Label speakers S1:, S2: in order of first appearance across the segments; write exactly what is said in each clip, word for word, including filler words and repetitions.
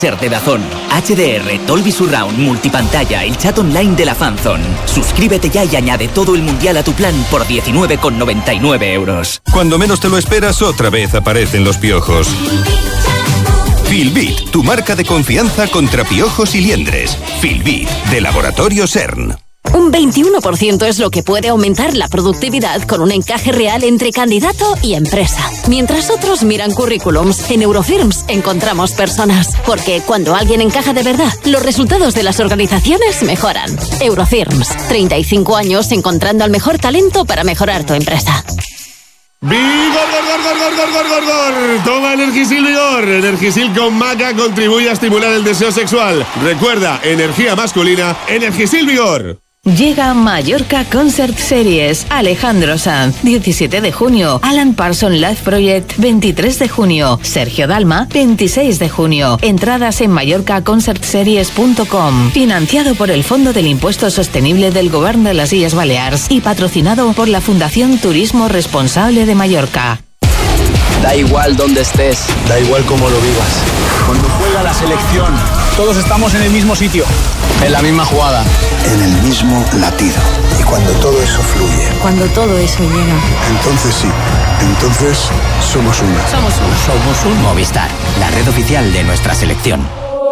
S1: Ser de Dazón, H D R, Dolby Surround, multipantalla, el chat online de la Fanzone. Suscríbete ya y añade todo el mundial a tu plan por diecinueve con noventa y nueve euros.
S2: Cuando menos te lo esperas, otra vez aparecen los piojos. Filbit, tu marca de confianza contra piojos y liendres. Filbit, de Laboratorio CERN.
S3: Un veintiuno por ciento es lo que puede aumentar la productividad con un encaje real entre candidato y empresa. Mientras otros miran currículums, en Eurofirms encontramos personas. Porque cuando alguien encaja de verdad, los resultados de las organizaciones mejoran. Eurofirms, treinta y cinco años encontrando al mejor talento para mejorar tu empresa.
S4: ¡Vigor, gor, gor, gor, gor, gor, gor, gor! Toma Energisil Vigor. Energisil con maca contribuye a estimular el deseo sexual. Recuerda, energía masculina, Energisil Vigor.
S5: Llega Mallorca Concert Series. Alejandro Sanz, diecisiete de junio. Alan Parsons Live Project, veintitrés de junio. Sergio Dalma, veintiséis de junio. Entradas en mallorca concert series punto com. Financiado por el Fondo del Impuesto Sostenible del Gobierno de las Illes Baleares y patrocinado por la Fundación Turismo Responsable de Mallorca.
S6: Da igual donde estés,
S7: da igual cómo lo vivas. Cuando juega la selección, todos estamos en el mismo sitio,
S6: en la misma jugada,
S8: en el mismo latido. Y cuando todo eso fluye,
S9: cuando todo eso llega,
S8: entonces sí, entonces somos uno.
S9: Somos uno.
S1: Somos un Movistar, la red oficial de nuestra selección.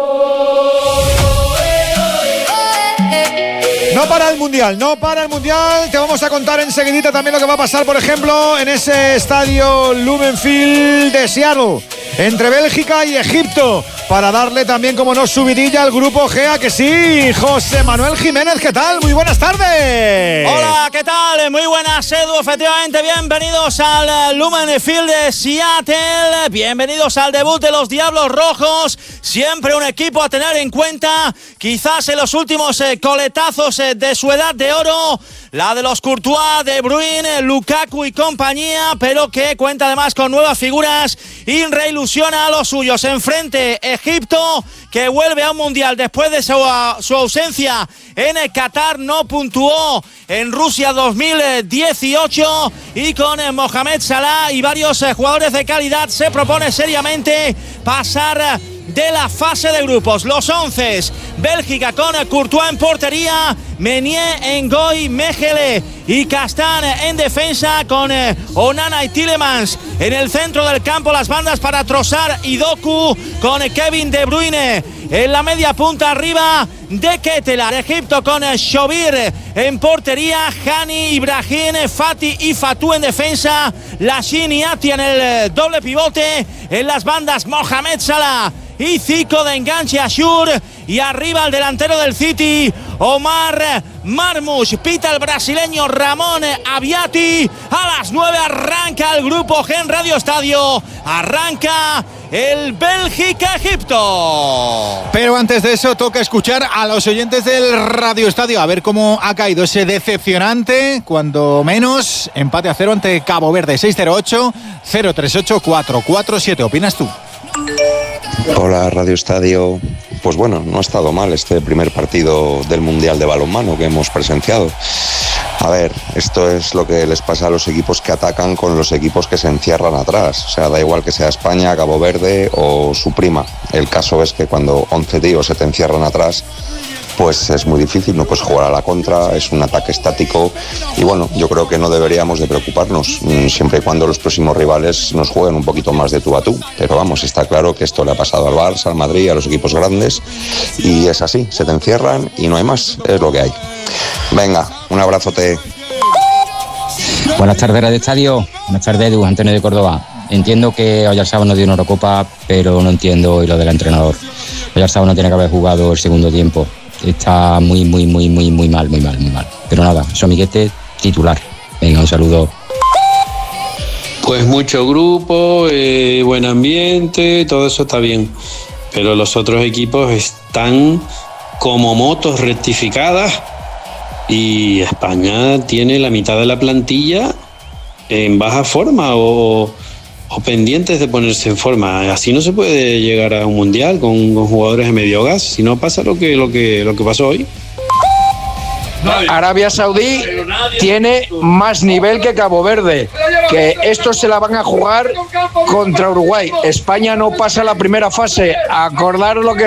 S10: No para el Mundial, no para el Mundial. Te vamos a contar enseguidita también lo que va a pasar, por ejemplo, en ese estadio Lumen Field de Seattle, entre Bélgica y Egipto, para darle también, como no, subidilla al grupo G, ¿a que sí? José Manuel Jiménez, ¿qué tal? Muy buenas tardes.
S11: Hola, ¿qué tal? Muy buenas, Edu. Efectivamente, bienvenidos al Lumen Field de Seattle. Bienvenidos al debut de los Diablos Rojos. Siempre un equipo a tener en cuenta. Quizás en los últimos eh, coletazos eh, de su edad de oro, la de los Courtois, De Bruyne, Lukaku y compañía, pero que cuenta además con nuevas figuras y reilusiona a los suyos. Enfrente, Egipto, que vuelve a un mundial después de su, uh, su ausencia en el Qatar, no puntuó en Rusia dos mil dieciocho, y con eh, Mohamed Salah y varios eh, jugadores de calidad se propone seriamente pasar de la fase de grupos. Los once: Bélgica con Courtois en portería, Meunier, Ngoy, Mechele y Castan en defensa, con eh, Onana y Tielemans en el centro del campo, las bandas para Trossard y Doku, con eh, Kevin De Bruyne en la media punta, arriba de Ketelaere. Egipto con eh, Shobir en portería, Hani, Ibrahim, Fati y Fatou en defensa, Lashin y Atia en el eh, doble pivote, en las bandas Mohamed Salah y Zico de enganche, Ashur, y arriba el delantero del City, Omar Marmoush. Pita el brasileño Ramón Abiati. A las nueve arranca el grupo G en Radio Estadio. Arranca el Bélgica-Egipto.
S10: Pero antes de eso toca escuchar a los oyentes del Radio Estadio, a ver cómo ha caído ese decepcionante, cuando menos, empate a cero ante Cabo Verde. Seis cero ocho, cero tres ocho, cuatro cuatro siete. ¿Opinas tú?
S12: Hola, Radio Estadio. Pues bueno, no ha estado mal este primer partido del Mundial de Balonmano que hemos presenciado. A ver, esto es lo que les pasa a los equipos que atacan con los equipos que se encierran atrás. O sea, da igual que sea España, Cabo Verde o su prima. El caso es que cuando once tíos se te encierran atrás, pues es muy difícil, no puedes jugar a la contra, es un ataque estático, y bueno, yo creo que no deberíamos de preocuparnos, siempre y cuando los próximos rivales nos jueguen un poquito más de tú a tú. Pero vamos, está claro que esto le ha pasado al Barça, al Madrid, a los equipos grandes, y es así, se te encierran y no hay más, es lo que hay. Venga, un abrazote.
S13: Buenas tardes, Radio Estadio. Buenas tardes, Edu, Antonio de Córdoba. Entiendo que Oyarzabal nos dio una Eurocopa, pero no entiendo hoy lo del entrenador. Oyarzabal no tiene que haber jugado el segundo tiempo. Está muy, muy, muy, muy, muy mal, muy mal, muy mal. Pero nada, su amiguete titular. Venga, un saludo.
S14: Pues mucho grupo, eh, buen ambiente, todo eso está bien. Pero los otros equipos están como motos rectificadas, y España tiene la mitad de la plantilla en baja forma o, o pendientes de ponerse en forma. Así no se puede llegar a un mundial con, con jugadores de medio gas, si no pasa lo que, lo que, lo que pasó hoy.
S15: Arabia Saudí tiene más nivel que Cabo Verde, que estos se la van a jugar contra Uruguay. España no pasa la primera fase. Acordaros lo que